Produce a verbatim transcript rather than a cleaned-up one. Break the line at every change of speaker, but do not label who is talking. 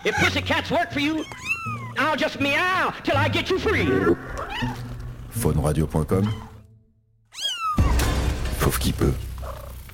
If pussycats work for you, I'll just meow till I get you free.
Faune radio point com. Fauve qui peut.